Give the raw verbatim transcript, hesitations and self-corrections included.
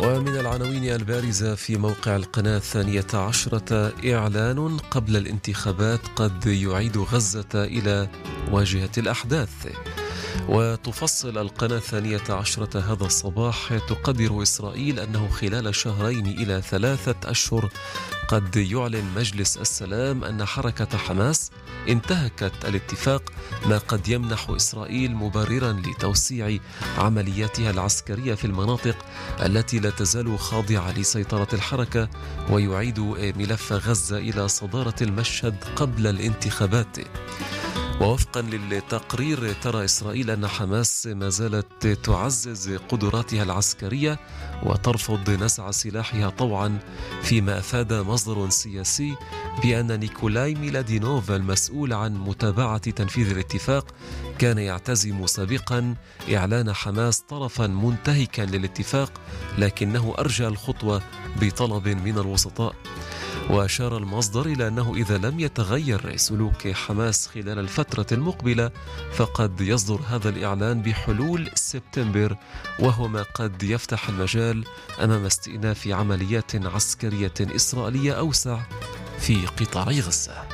ومن العناوين البارزة في موقع القناة الثانية عشرة: إعلان قبل الانتخابات قد يعيد غزة إلى واجهة الأحداث. وتفصل القناة الثانية عشرة هذا الصباح: تقدر إسرائيل أنه خلال شهرين إلى ثلاثة أشهر قد يعلن مجلس السلام أن حركة حماس انتهكت الاتفاق، ما قد يمنح إسرائيل مبررا لتوسيع عملياتها العسكرية في المناطق التي لا تزال خاضعة لسيطرة الحركة، ويعيد ملف غزة إلى صدارة المشهد قبل الانتخابات. ووفقا للتقرير ترى إسرائيل أن حماس ما زالت تعزز قدراتها العسكرية وترفض نزع سلاحها طوعا، فيما أفاد مصدر سياسي بأن نيكولاي ميلادينوف المسؤول عن متابعة تنفيذ الاتفاق كان يعتزم سابقا إعلان حماس طرفا منتهكا للاتفاق، لكنه أرجى الخطوة بطلب من الوسطاء. وأشار المصدر إلى أنه إذا لم يتغير سلوك حماس خلال الفترة المقبلة فقد يصدر هذا الإعلان بحلول سبتمبر، وهو ما قد يفتح المجال أمام استئناف عمليات عسكرية إسرائيلية أوسع في قطاع غزة.